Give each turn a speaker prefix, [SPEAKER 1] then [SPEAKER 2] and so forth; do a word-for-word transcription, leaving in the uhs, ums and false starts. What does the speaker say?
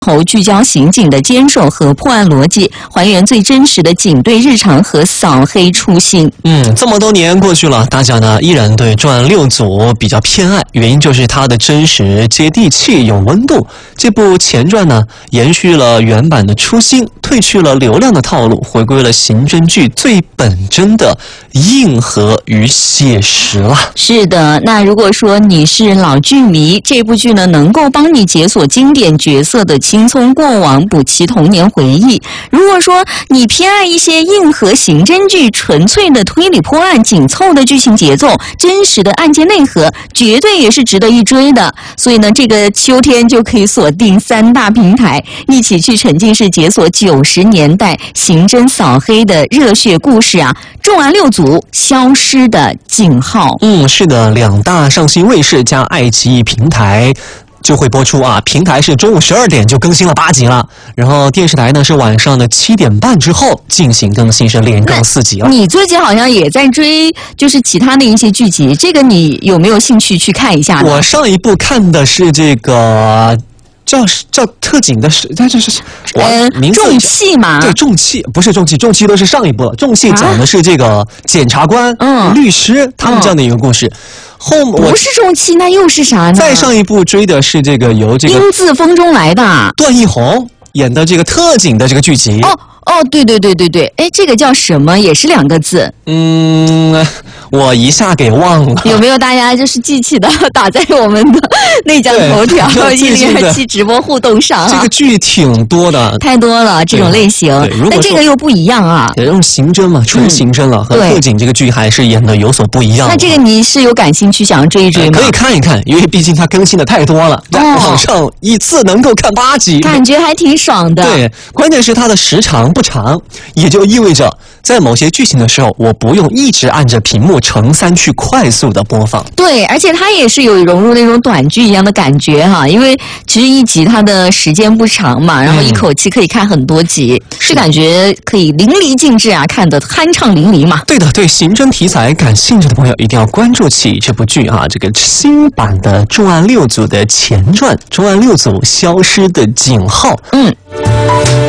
[SPEAKER 1] 头聚焦刑警的坚守和破案逻辑，还原最真实的警队日常和扫黑初心。
[SPEAKER 2] 嗯，这么多年过去了，大家呢依然对《重案六组》比较偏爱，原因就是它的真实、接地气、有温度。这部前传呢，延续了原版的初心，褪去了流量的套路，回归了刑侦剧最本真的硬核与写实了。
[SPEAKER 1] 是的，那如果说你是老剧迷，这部剧呢能够帮你解锁经典角色的青葱过往，补齐童年回忆。如果说你偏爱一些硬核刑侦剧，纯粹的推理破案，紧凑的剧情节奏，真实的案件内核，绝对也是值得一追的。所以呢，这个秋天就可以锁定三大平台，一起去沉浸式解锁九十年代刑侦扫黑的热血故事啊！重案六组，消失的警号。
[SPEAKER 2] 嗯，是的，两大上新卫视加爱奇艺平台就会播出啊，平台是中午十二点就更新了八集了，然后电视台呢是晚上的七点半之后进行更新，是连更四集了。
[SPEAKER 1] 你最近好像也在追，就是其他的一些剧集，这个你有没有兴趣去看一下呢？
[SPEAKER 2] 我上一部看的是这个。叫叫特警的是，这这是
[SPEAKER 1] 呃重器嘛？
[SPEAKER 2] 对，重器不是重器，重器都是上一部了。重器讲的是这个检察官、嗯、律师他们这样的一个故事。后
[SPEAKER 1] 不是重器，那又是啥呢？
[SPEAKER 2] 再上一部追的是这个由这个
[SPEAKER 1] 英字风中来的
[SPEAKER 2] 段奕宏演的这个特警的这个剧集。
[SPEAKER 1] 哦哦，对对对对对，哎，这个叫什么？也是两个字。
[SPEAKER 2] 嗯。我一下给忘了，
[SPEAKER 1] 有没有大家就是记起的打在我们的内江头条一零二七直播互动上、啊？
[SPEAKER 2] 这个剧挺多的，
[SPEAKER 1] 太多了这种类型，但这个又不一样啊。
[SPEAKER 2] 对，用刑侦嘛，纯刑侦了，嗯、和特警这个剧还是演的有所不一样。
[SPEAKER 1] 那这个你是有感兴趣想追一追吗？
[SPEAKER 2] 可以看一看，因为毕竟它更新的太多了，在网上一次能够看八集，
[SPEAKER 1] 感觉还挺爽的。
[SPEAKER 2] 对，关键是它的时长不长，也就意味着在某些剧情的时候，我不用一直按着屏幕乘三去快速的播放。
[SPEAKER 1] 对，而且它也是有融入那种短剧一样的感觉哈，因为其实一集它的时间不长嘛，然后一口气可以看很多集，嗯、是感觉可以淋漓尽致啊，看得酣畅淋漓嘛。
[SPEAKER 2] 对的，对刑侦题材感兴趣的朋友一定要关注起这部剧啊，这个新版的《重案六组》的前传《重案六组消失的警号》。
[SPEAKER 1] 嗯。